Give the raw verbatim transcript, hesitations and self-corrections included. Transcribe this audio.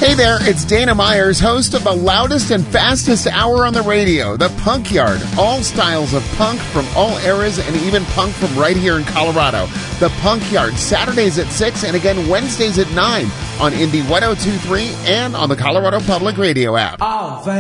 Hey there, it's Dana Myers, host of the loudest and fastest hour on the radio, The Punk Yard. All styles of punk from all eras and even punk from right here in Colorado. The Punk Yard, Saturdays at six and again Wednesdays at nine on Indie one oh two point three and on the Colorado Public Radio app. Oh,